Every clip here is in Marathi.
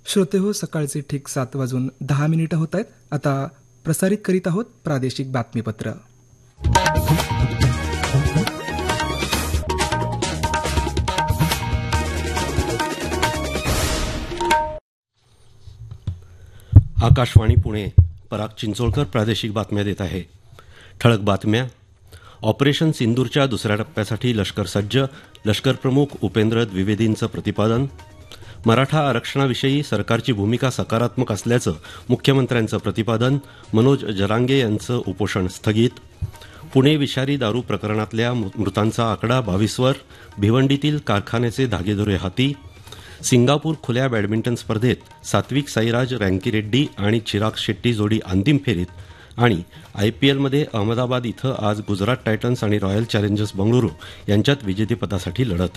श्रोते हो, सकाळचे ठीक 7:10 होत आहेत. आता प्रसारित करीत आहोत प्रादेशिक बातमीपत्र. आकाशवाणी पुणे. पराग चिंचोळकर प्रादेशिक बातम्या देत आहे. ठळक बातम्या. ऑपरेशन सिंदूरच्या दुसऱ्या टप्प्यासाठी लष्कर सज्ज, लष्कर प्रमुख उपेंद्र द्विवेदींचं प्रतिपादन. मराठा आरक्षणाविषयी सरकारची भूमिका सकारात्मक असल्याचं मुख्यमंत्र्यांचं प्रतिपादन. मनोज जरांगे यांचं उपोषण स्थगित. पुणे विषारी दारू प्रकरणातल्या मृतांचा आकडा 22वर. भिवंडीतील कारखान्याचे धागेदोरे हाती. सिंगापूर खुल्या बॅडमिंटन स्पर्धेत सात्विक साईराज रँकीरेड्डी आणि चिराग शेट्टी जोडी अंतिम फेरीत. आणि IPLमध्ये अहमदाबाद इथं आज गुजरात टायटन्स आणि रॉयल चॅलेंजर्स बंगळुरू यांच्यात विजेतेपदासाठी लढत.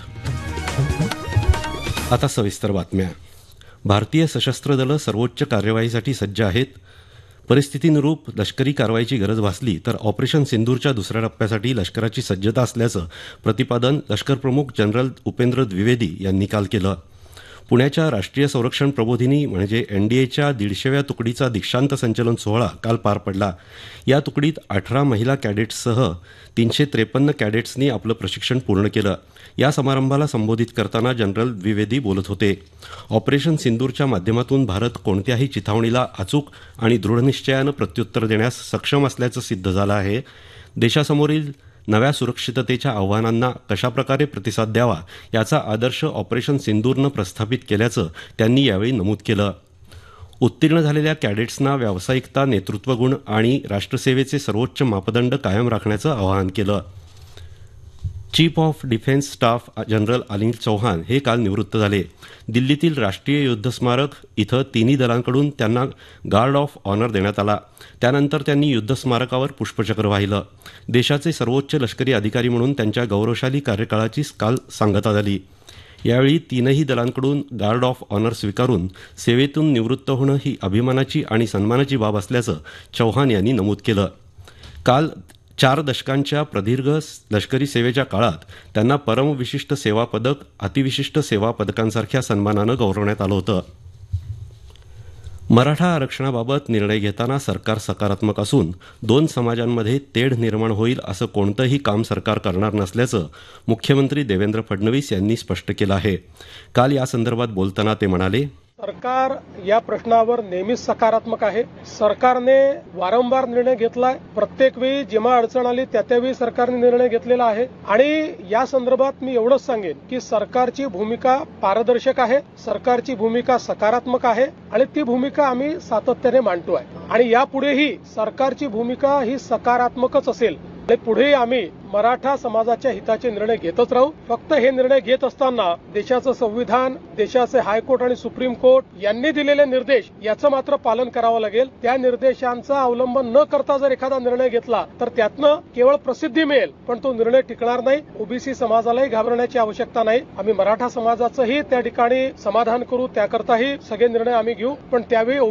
आता सविस्तर बातम्या. भारतीय सशस्त्र दलं सर्वोच्च कार्यवाहीसाठी सज्ज आहेत. परिस्थितीनुरूप लष्करी कारवाईची गरज भासली तर ऑपरेशन सिंदूरच्या दुसऱ्या टप्प्यासाठी लष्कराची सज्जता असल्याचं प्रतिपादन लष्कर प्रमुख जनरल उपेंद्र द्विवेदी यांनी काल केलं. पुण्याच्या राष्ट्रीय संरक्षण प्रबोधिनी म्हणजे NDAच्या 150व्या तुकडीचा दीक्षांत संचलन सोहळा काल पार पडला. या तुकडीत 18 महिला कॅडेट्ससह 353 कॅडेट्सनी आपलं प्रशिक्षण पूर्ण केलं. या समारंभाला संबोधित करताना जनरल द्विवेदी बोलत होते. ऑपरेशन सिंदूरच्या माध्यमातून भारत कोणत्याही चिथावणीला अचूक आणि दृढनिश्चयानं प्रत्युत्तर देण्यास सक्षम असल्याचं सिद्ध झालं आहे. देशासमोरील नव्या सुरक्षिततेच्या आव्हानांना कशाप्रकारे प्रतिसाद द्यावा याचा आदर्श ऑपरेशन सिंदूरनं प्रस्थापित केल्याचं त्यांनी यावेळी नमूद केलं. उत्तीर्ण झालेल्या कॅडेट्सना व्यावसायिकता, नेतृत्वगुण आणि राष्ट्रसेवेचे सर्वोच्च मापदंड कायम राखण्याचं आवाहन केलं. Chief of defence staff general Anil Chauhan हे काल निवृत्त झाले. दिल्लीतील राष्ट्रीय युद्ध स्मारक इथं तिन्ही दलांकडून त्यांना गार्ड ऑफ ऑनर देण्यात आला. त्यानंतर त्यांनी युद्ध स्मारकावर पुष्पचक्र वाहिलं. देशाचे सर्वोच्च लष्करी अधिकारी म्हणून त्यांच्या गौरवशाली कार्यकाळाची काल सांगता झाली. यावेळी तीनही दलांकडून गार्ड ऑफ ऑनर स्वीकारून सेवेतून निवृत्त होणं ही अभिमानाची आणि सन्मानाची बाब असल्याचं चौहान यांनी नमूद केलं. काल 4 दशकांच्या प्रदीर्घ लष्करी सेवेच्या काळात त्यांना परमविशिष्ट सेवा पदक, अतिविशिष्ट सेवा पदकांसारख्या सन्मानानं गौरवण्यात आलं होतं. मराठा आरक्षणाबाबत निर्णय घेताना सरकार सकारात्मक असून 2 समाजांमध्ये तेढ निर्माण होईल असं कोणतंही काम सरकार करणार नसल्याचं मुख्यमंत्री देवेंद्र फडणवीस यांनी स्पष्ट केलं आहे. काल यासंदर्भात बोलताना ते म्हणाले, सरकार या प्रश्नावर नेहमीच सकारात्मक आहे. सरकारने वारंवार निर्णय घेतलाय. प्रत्येक वेळी जेव्हा अडचण आली त्यावेळी सरकारने निर्णय घेतलेला आहे. आणि या संदर्भात मी एवढंच सांगेन की सरकारची भूमिका पारदर्शक आहे, सरकारची भूमिका सकारात्मक आहे आणि ती भूमिका आम्ही सातत्याने मांडतोय. आणि यापुढेही सरकारची भूमिका ही सकारात्मकच असेल. पुढे आम्ही मराठा समाजाच्या हिताचे निर्णय घेतच राहू. फक्त हे निर्णय घेत असताना देशाचं संविधान, देशाचे हायकोर्ट आणि सुप्रीम कोर्ट यांनी दिलेले निर्देश याचं मात्र पालन करावं लागेल. त्या निर्देशांचा अवलंबन न करता जर एखादा निर्णय घेतला तर त्यातनं केवळ प्रसिद्धी मिळेल, पण तो निर्णय टिकणार नाही. ओबीसी समाजालाही घाबरण्याची आवश्यकता नाही. आम्ही मराठा समाजाचंही त्या ठिकाणी समाधान करू, त्याकरताही सगळे निर्णय आम्ही घेऊ. पण त्यावेळी